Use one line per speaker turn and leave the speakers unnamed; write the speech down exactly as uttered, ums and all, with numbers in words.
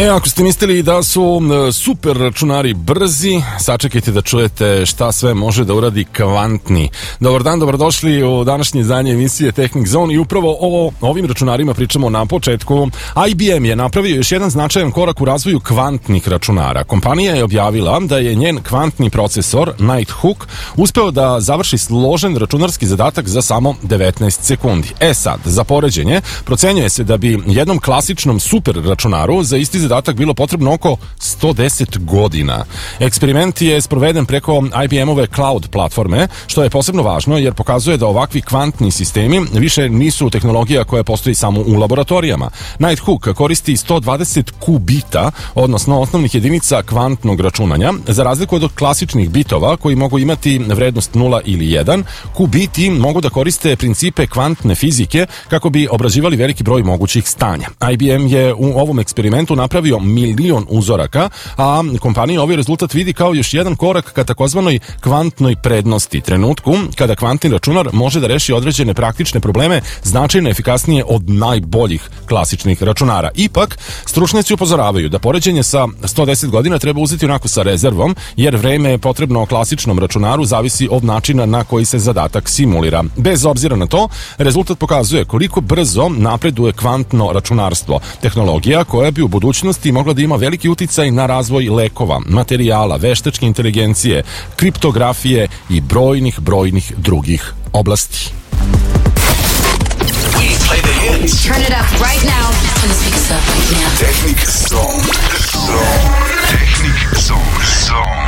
E, ako ste mislili da su super računari brzi, sačekajte da čujete šta sve može da uradi kvantni. Dobar dan, dobrodošli u današnje izdanje emisije Technic Zone i upravo o ovim računarima pričamo na početku. I B M je napravio još jedan značajan korak u razvoju kvantnih računara. Kompanija je objavila da je njen kvantni procesor Nighthawk uspeo da završi složen računarski zadatak za samo devetnaest sekundi. E sad, za poređenje, procenjuje se da bi jednom klasičnom super računaru za isti zadatak bilo potrebno oko sto deset godina. Eksperiment je sproveden preko I B M-ove cloud platforme, što je posebno važno jer pokazuje da ovakvi kvantni sistemi više nisu tehnologija koja postoji samo u laboratorijama. Nighthawk koristi sto dvadeset kubita, odnosno osnovnih jedinica kvantnog računanja, za razliku od klasičnih bitova koji mogu imati vrednost nula ili jedan. Kubiti mogu da koriste principe kvantne fizike kako bi obrađivali veliki broj mogućih stanja. I B M je u ovom eksperimentu napravio milion uzoraka, a kompanija ovaj rezultat vidi kao još jedan korak ka takozvanoj kvantnoj prednosti, trenutku kada kvantni računar može da reši određene praktične probleme značajno efikasnije od najboljih klasičnih računara. Ipak, stručnjaci upozoravaju da poređenje sa sto deset godina treba uzeti onako sa rezervom, jer vreme potrebno klasičnom računaru zavisi od načina na koji se zadatak simulira. Bez obzira na to, rezultat pokazuje koliko brzo napreduje kvantno računarstvo, tehnologija koja bi u budućnosti mogla da ima veliki uticaj na razvoj lekova, materijala, veštačke inteligencije, kriptografije i brojnih, brojnih drugih oblasti.
Turn it up right now. Turn the speakers up right now.
Technic Zone. Technic Zone. Zone.